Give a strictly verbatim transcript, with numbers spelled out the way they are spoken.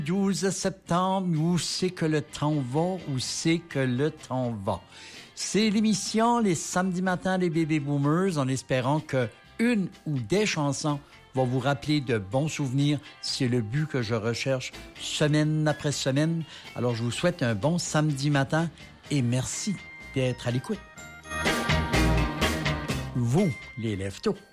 douze septembre, où c'est que le temps va, où c'est que le temps va. C'est l'émission Les samedis matins des Baby Boomers, en espérant que une ou des chansons vont vous rappeler de bons souvenirs. C'est le but que je recherche semaine après semaine. Alors, je vous souhaite un bon samedi matin et merci d'être à l'écoute. Vous, les lève-tôt.